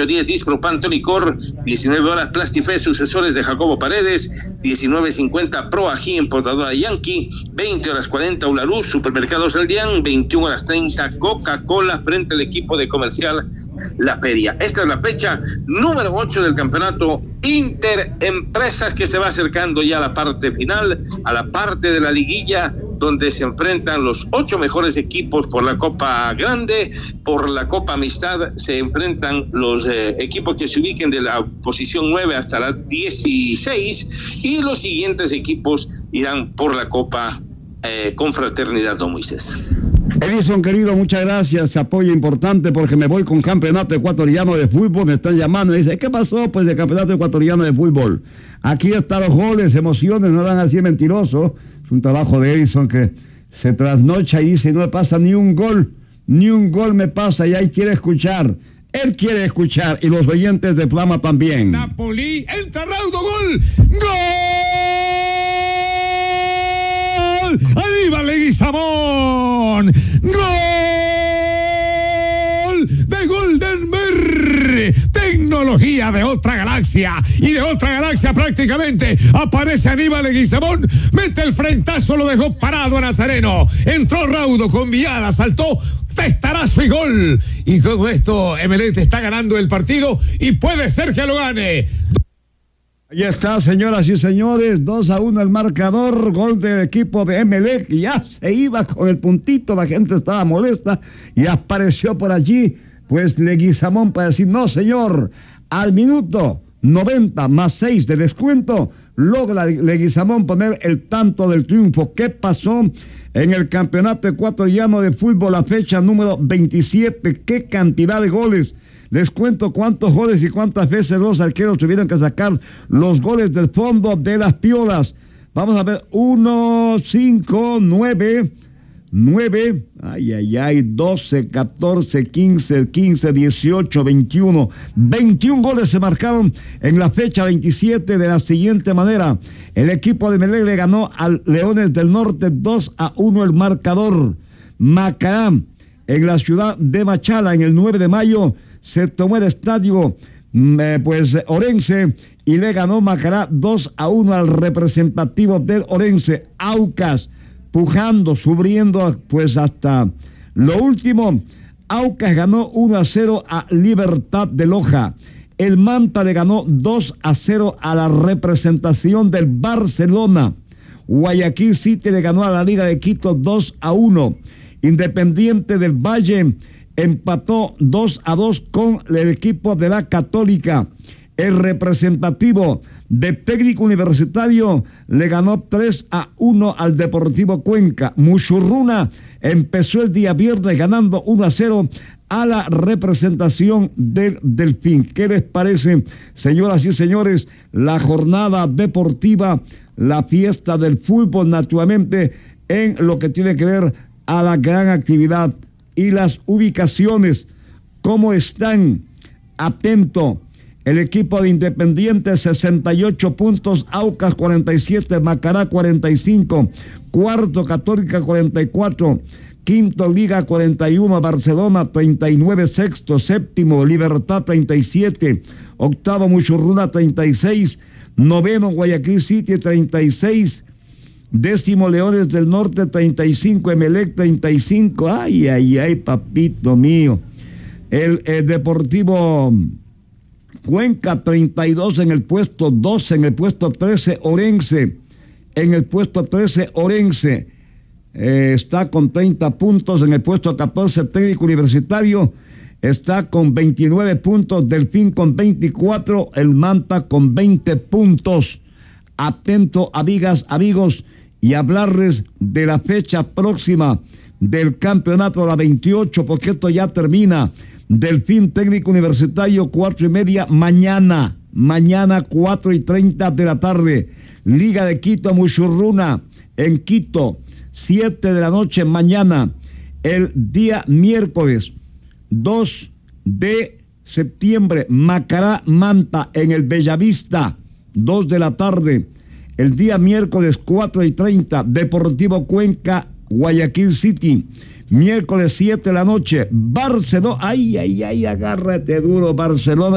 10 Dispropanto Licor, 19 horas Plastife, sucesores de Jacobo Paredes, 19:50 Pro Ají, importadora Yankee, 20 horas 40 Ularuz, Supermercados El Dián, 21 horas 30 Coca-Cola, frente al equipo de Comercial La Feria. Esta es la fecha número 8 del campeonato Interempresas, que se va acercando ya a la parte final, a la parte de la liguilla, donde se enfrentan los 8 mejores equipos por la Copa Grande. Por la Copa Amistad se enfrentan los equipos que se ubiquen de la posición 9 hasta la 16, y los siguientes equipos irán por la Copa Confraternidad, don Moisés. Edison, querido, muchas gracias, apoyo importante, porque me voy con campeonato ecuatoriano de fútbol. Me están llamando y dicen, ¿qué pasó? Pues de campeonato ecuatoriano de fútbol. Aquí están los goles, emociones, no dan así mentiroso. Es un trabajo de Edison que se trasnocha y dice, no me pasa ni un gol me pasa, y ahí quiere escuchar. Él quiere escuchar, y los oyentes de Flama también. Napoli, entra Raudo, gol. ¡Gol! ¡Aníbal Leguizamón! ¡Gol! ¡De Goldenberg! Tecnología de otra galaxia, y de otra galaxia prácticamente. Aparece Aníbal Leguizamón, mete el frentazo, lo dejó parado a Nazareno. Entró Raudo con viada, saltó, festarazo y gol. Y con esto Emelec está ganando el partido, y puede ser que lo gane. Ahí está, señoras y señores, 2-1 el marcador, gol del equipo de Emelec. Ya se iba con el puntito, la gente estaba molesta, y apareció por allí, pues, Leguizamón para decir, no señor, al minuto 90 más 6 de descuento, logra Leguizamón poner el tanto del triunfo. ¿Qué pasó en el campeonato ecuatoriano de fútbol, la fecha número 27? ¿Qué cantidad de goles? Les cuento cuántos goles y cuántas veces los arqueros tuvieron que sacar los goles del fondo de las piolas. Vamos a ver, 1, 5, 9, 12, 14, 15, 18, 21. 21 goles se marcaron en la fecha 27 de la siguiente manera. El equipo de Emelec le ganó al Leones del Norte 2-1 el marcador. Macará, en la ciudad de Machala, en el 9 de mayo, se tomó el estadio Orense, y le ganó Macará 2-1 al representativo del Orense. Aucas, pujando, subiendo pues hasta lo último. Aucas ganó 1-0 a Libertad de Loja. El Manta le ganó 2-0 a la representación del Barcelona. Guayaquil City le ganó a la Liga de Quito 2-1. Independiente del Valle empató 2-2 con el equipo de la Católica. El representativo de Técnico Universitario le ganó 3-1 al Deportivo Cuenca. Muchurruna empezó el día viernes ganando 1-0 a la representación del Delfín. ¿Qué les parece, señoras y señores? La jornada deportiva, la fiesta del fútbol, naturalmente, en lo que tiene que ver a la gran actividad y las ubicaciones. ¿Cómo están? Atento. El equipo de Independiente 68 puntos, Aucas 47, Macará 45, cuarto Católica 44, quinto Liga 41, Barcelona 39, sexto, séptimo Libertad 37, octavo Muchurruna 36, noveno Guayaquil City 36, décimo Leones del Norte 35, Emelec 35, ay, papito mío. El Deportivo Cuenca 32 en el puesto 12, en el puesto 13 Orense, está con 30 puntos, en el puesto 14 Técnico Universitario está con 29 puntos, Delfín con 24, el Manta con 20 puntos. Atento, amigas, amigos, y hablarles de la fecha próxima del campeonato, la 28, porque esto ya termina. Delfín Técnico Universitario 4:30 mañana 4:30 de la tarde. Liga de Quito Muchurruna en Quito 7 de la noche mañana. El día miércoles 2 de septiembre, Macará Manta en el Bellavista 2 de la tarde. El día miércoles 4:30 Deportivo Cuenca Guayaquil City. Miércoles 7 de la noche, Barcelona, ay, agárrate duro, Barcelona